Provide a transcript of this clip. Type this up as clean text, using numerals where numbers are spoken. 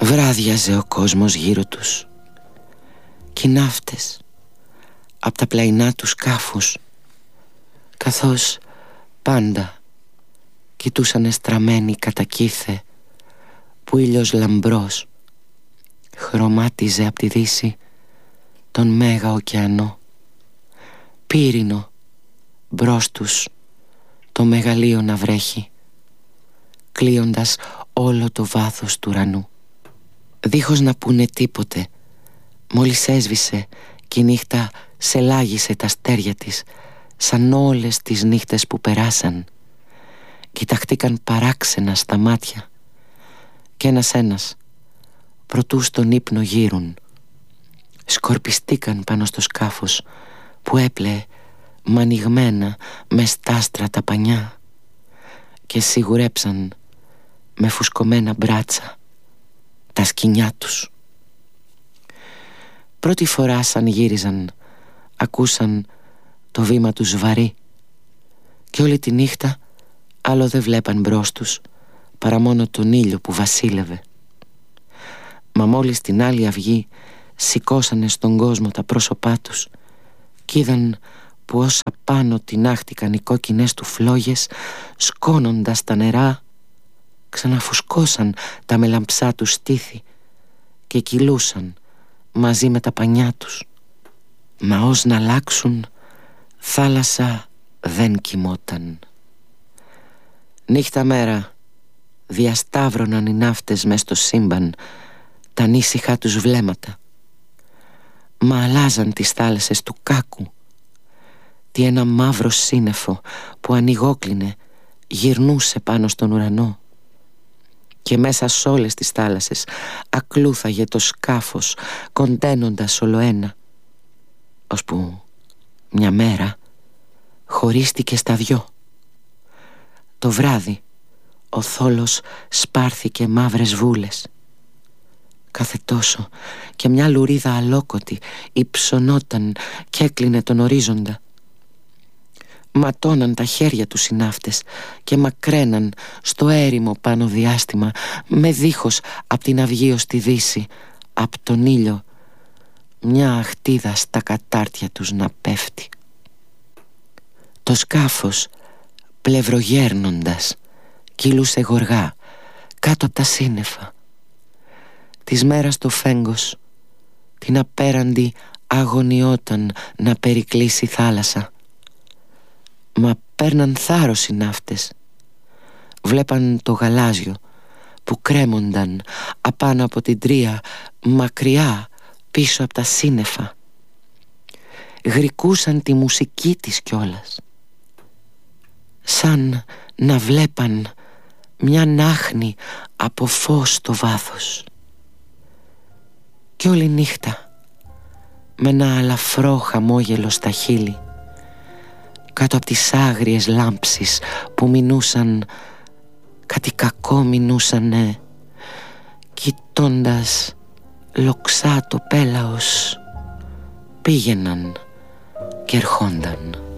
Βράδιαζε ο κόσμος γύρω τους κι οι ναύτες απ' τα πλαϊνά τους σκάφους, καθώς πάντα κοιτούσαν στραμμένοι κατά κήθε που ήλιος λαμπρός χρωμάτιζε απ' τη δύση τον μέγα ωκεανό, πύρινο μπρος τους το μεγαλείο να βρέχει, κλείοντας όλο το βάθος του ουρανού. Δίχως να πούνε τίποτε, μόλις έσβησε κι η νύχτα σελάγισε τα αστέρια της, σαν όλες τις νύχτες που περάσαν, κοιταχτήκαν παράξενα στα μάτια κι ένας-ένας προτού στον ύπνο γύρουν, σκορπιστήκαν πάνω στο σκάφος που έπλεε μανιγμένα με στάστρα τα πανιά και σιγουρέψαν με φουσκωμένα μπράτσα τα σκοινιά τους. Πρώτη φορά σαν γύριζαν ακούσαν το βήμα τους βαρύ και όλη τη νύχτα άλλο δεν βλέπαν μπρος τους παρά μόνο τον ήλιο που βασίλευε. Μα μόλις την άλλη αυγή σηκώσανε στον κόσμο τα πρόσωπά τους κι είδαν που όσα πάνω τινάχτηκαν οι κόκκινες του φλόγες, σκόνοντας τα νερά, ξαναφουσκώσαν τα μελαμψά τους στήθη και κυλούσαν μαζί με τα πανιά τους. Μα ως να αλλάξουν, θάλασσα δεν κοιμόταν. Νύχτα μέρα διασταύρωναν οι ναύτες μες στο σύμπαν τα ανήσυχα τους βλέμματα, μα αλλάζαν τις θάλασσες του κάκου, τι ένα μαύρο σύννεφο που ανοιγόκλινε γυρνούσε πάνω στον ουρανό και μέσα σ' όλες τις θάλασσες ακλούθαγε το σκάφος κοντένοντας ολοένα, ώσπου μια μέρα χωρίστηκε στα δυο. Το βράδυ ο θόλος σπάρθηκε μαύρες βούλες. Κάθε τόσο και μια λουρίδα αλόκοτη υψωνόταν κι έκλεινε τον ορίζοντα. Ματώναν τα χέρια τους οι ναύτες και μακραίναν στο έρημο πάνω διάστημα, με δίχως απ' την αυγή ως τη δύση, απ' τον ήλιο μια αχτίδα στα κατάρτια τους να πέφτει. Το σκάφος πλευρογέρνοντας κυλούσε γοργά κάτω από τα σύννεφα. Της μέρας το φέγγος την απέραντη αγωνιόταν να περικλείσει η θάλασσα. Μα παίρναν θάρρος οι ναύτες. Βλέπαν το γαλάζιο που κρέμονταν απάνω από την τρία, μακριά πίσω από τα σύννεφα. Γρικούσαν τη μουσική της κιόλας, σαν να βλέπαν μια νάχνη από φως στο βάθος. Κι όλη νύχτα με ένα αλαφρό χαμόγελο στα χείλη, κάτω από τις άγριες λάμψεις που μινούσαν, κάτι κακό μινούσανε, κοιτώντας λοξά το πέλαος, πήγαιναν και ερχόνταν.